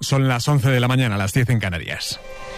Son las 11 de la mañana, las 10 en Canarias.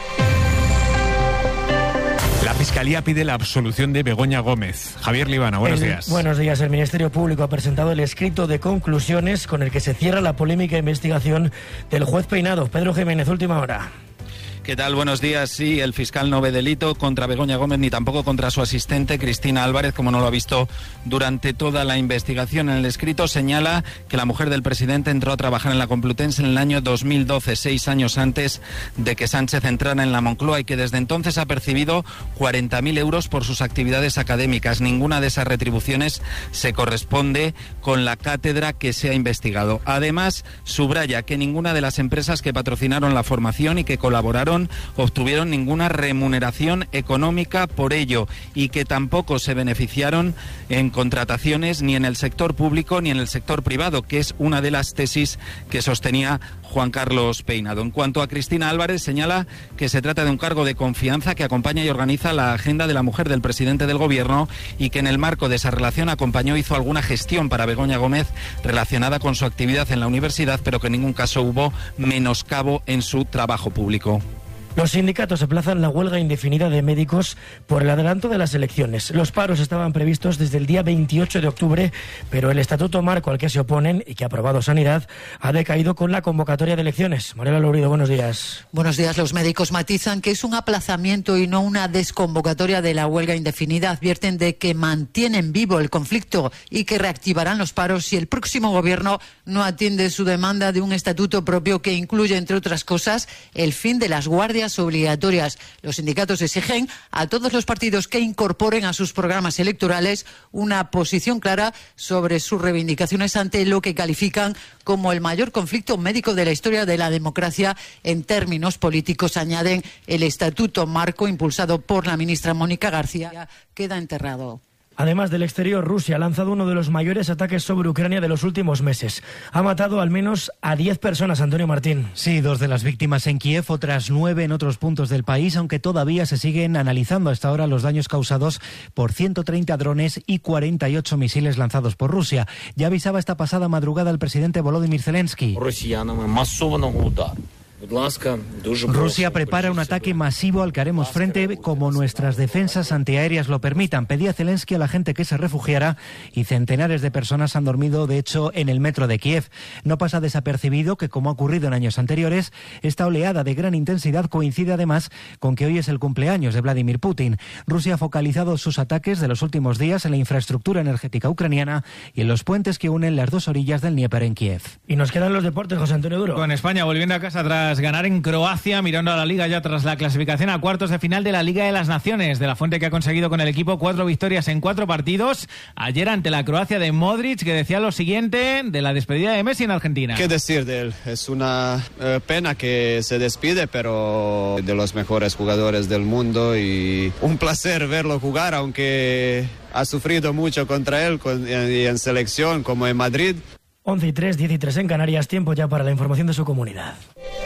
La Fiscalía pide la absolución de Begoña Gómez. Javier Libana, buenos días. Buenos días. El Ministerio Público ha presentado el escrito de conclusiones con el que se cierra la polémica investigación del juez Peinado. Pedro Jiménez, última hora. ¿Qué tal? Buenos días. Sí, el fiscal no ve delito contra Begoña Gómez ni tampoco contra su asistente Cristina Álvarez, como no lo ha visto durante toda la investigación. En el escrito señala que la mujer del presidente entró a trabajar en la Complutense en el año 2012, 6 años antes de que Sánchez entrara en la Moncloa, y que desde entonces ha percibido 40.000 euros por sus actividades académicas. Ninguna de esas retribuciones se corresponde con la cátedra que se ha investigado. Además, subraya que ninguna de las empresas que patrocinaron la formación y que colaboraron obtuvieron ninguna remuneración económica por ello, y que tampoco se beneficiaron en contrataciones ni en el sector público ni en el sector privado, que es una de las tesis que sostenía Juan Carlos Peinado. En cuanto a Cristina Álvarez, señala que se trata de un cargo de confianza que acompaña y organiza la agenda de la mujer del presidente del gobierno, y que en el marco de esa relación acompañó, hizo alguna gestión para Begoña Gómez relacionada con su actividad en la universidad, pero que en ningún caso hubo menoscabo en su trabajo público. Los sindicatos aplazan la huelga indefinida de médicos por el adelanto de las elecciones. Los paros estaban previstos desde el día 28 de octubre, pero el estatuto marco al que se oponen y que ha aprobado Sanidad ha decaído con la convocatoria de elecciones. Mariela Lourido, buenos días. Buenos días. Los médicos matizan que es un aplazamiento y no una desconvocatoria de la huelga indefinida. Advierten de que mantienen vivo el conflicto y que reactivarán los paros si el próximo gobierno no atiende su demanda de un estatuto propio que incluye, entre otras cosas, el fin de las guardias obligatorias. Los sindicatos exigen a todos los partidos que incorporen a sus programas electorales una posición clara sobre sus reivindicaciones ante lo que califican como el mayor conflicto médico de la historia de la democracia. En términos políticos, añaden, el estatuto marco impulsado por la ministra Mónica García queda enterrado. Además del exterior, Rusia ha lanzado uno de los mayores ataques sobre Ucrania de los últimos meses. Ha matado al menos a 10 personas, Antonio Martín. Sí, 2 de las víctimas en Kiev, otras 9 en otros puntos del país, aunque todavía se siguen analizando hasta ahora los daños causados por 130 drones y 48 misiles lanzados por Rusia. Ya avisaba esta pasada madrugada el presidente Volodymyr Zelensky. Rusia prepara un ataque masivo al que haremos frente como nuestras defensas antiaéreas lo permitan. Pedía Zelensky a la gente que se refugiara, y centenares de personas han dormido, de hecho, en el metro de Kiev. No pasa desapercibido que, como ha ocurrido en años anteriores, esta oleada de gran intensidad coincide además con que hoy es el cumpleaños de Vladimir Putin. Rusia ha focalizado sus ataques de los últimos días en la infraestructura energética ucraniana y en los puentes que unen las dos orillas del Dnieper en Kiev. Y nos quedan los deportes, José Antonio Duro. Con España volviendo a casa tras ganar en Croacia, mirando a la Liga ya tras la clasificación a cuartos de final de la Liga de las Naciones. De la Fuente, que ha conseguido con el equipo 4 victorias en 4 partidos. Ayer ante la Croacia de Modric, que decía lo siguiente de la despedida de Messi en Argentina. ¿Qué decir de él? Es una pena que se despide, pero de los mejores jugadores del mundo, y un placer verlo jugar, aunque ha sufrido mucho contra él y en selección como en Madrid. 11:03, 10:03 en Canarias. Tiempo ya para la información de su comunidad.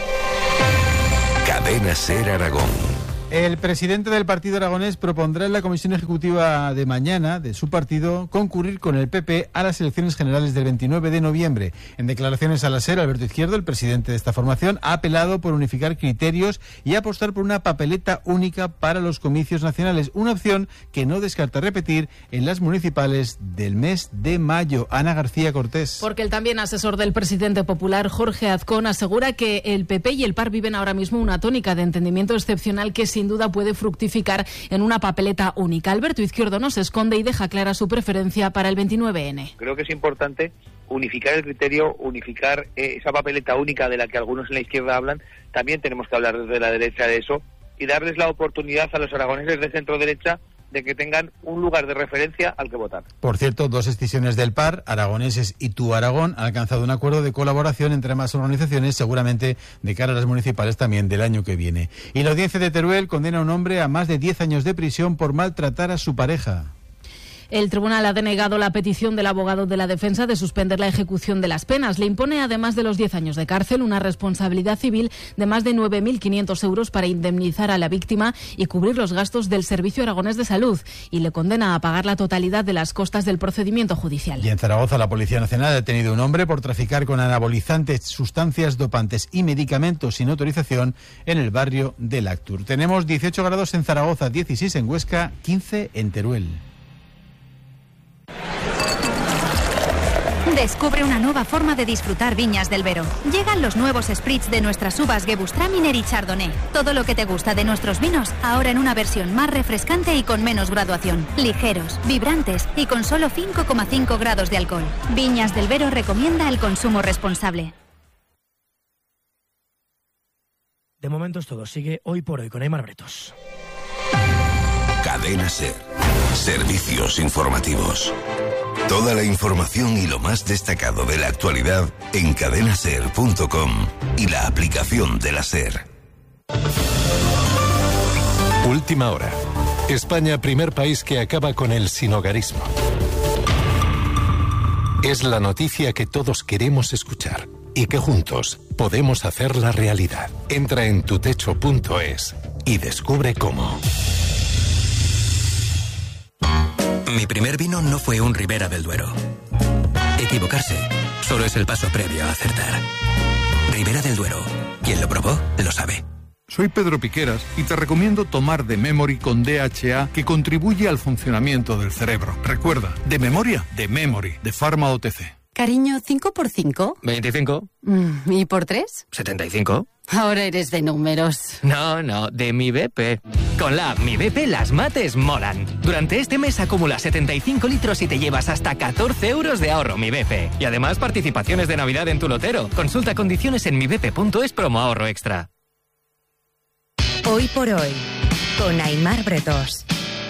Cadena SER Aragón. El presidente del partido aragonés propondrá en la comisión ejecutiva de mañana de su partido concurrir con el PP a las elecciones generales del 29 de noviembre. En declaraciones a la SER, Alberto Izquierdo, el presidente de esta formación, ha apelado por unificar criterios y apostar por una papeleta única para los comicios nacionales, una opción que no descarta repetir en las municipales del mes de mayo. Ana García Cortés. Porque el también asesor del presidente popular, Jorge Azcón, asegura que el PP y el PAR viven ahora mismo una tónica de entendimiento excepcional que sin duda puede fructificar en una papeleta única. Alberto Izquierdo no se esconde y deja clara su preferencia para el 29N. Creo que es importante unificar el criterio, unificar esa papeleta única de la que algunos en la izquierda hablan. También tenemos que hablar desde la derecha de eso y darles la oportunidad a los aragoneses de centro-derecha de que tengan un lugar de referencia al que votar. Por cierto, 2 escisiones del PAR, Aragoneses y Tú Aragón, han alcanzado un acuerdo de colaboración entre ambas organizaciones, seguramente de cara a las municipales también del año que viene. Y la audiencia de Teruel condena a un hombre a más de 10 años de prisión por maltratar a su pareja. El tribunal ha denegado la petición del abogado de la defensa de suspender la ejecución de las penas. Le impone, además de los 10 años de cárcel, una responsabilidad civil de más de 9.500 euros para indemnizar a la víctima y cubrir los gastos del Servicio Aragonés de Salud, y le condena a pagar la totalidad de las costas del procedimiento judicial. Y en Zaragoza, la Policía Nacional ha detenido a un hombre por traficar con anabolizantes, sustancias dopantes y medicamentos sin autorización en el barrio del Actur. Tenemos 18 grados en Zaragoza, 16 en Huesca, 15 en Teruel. Descubre una nueva forma de disfrutar Viñas del Vero. Llegan los nuevos spritz de nuestras uvas Gewürztraminer y Chardonnay. Todo lo que te gusta de nuestros vinos, ahora en una versión más refrescante y con menos graduación. Ligeros, vibrantes y con solo 5,5 grados de alcohol. Viñas del Vero recomienda el consumo responsable. De momento es todo. Sigue Hoy por Hoy con Aimar Bretos. Cadena SER. Servicios informativos. Toda la información y lo más destacado de la actualidad en cadenaser.com y la aplicación de la SER. Última hora. España, primer país que acaba con el sinhogarismo. Es la noticia que todos queremos escuchar y que juntos podemos hacerla realidad. Entra en tutecho.es y descubre cómo. Mi primer vino no fue un Ribera del Duero. Equivocarse solo es el paso previo a acertar. Ribera del Duero. Quien lo probó, lo sabe. Soy Pedro Piqueras y te recomiendo tomar The Memory con DHA, que contribuye al funcionamiento del cerebro. Recuerda, de memoria, The Memory, de Pharma OTC. Cariño, ¿5 por 5? 25. ¿Y por 3? 75. Ahora eres de números. No, de Mi BP. Con la app Mi BP las mates molan. Durante este mes acumula 75 litros y te llevas hasta 14 euros de ahorro Mi BP. Y además participaciones de Navidad en tu lotero. Consulta condiciones en mibp.es promo ahorro extra. Hoy por Hoy, con Aimar Bretos.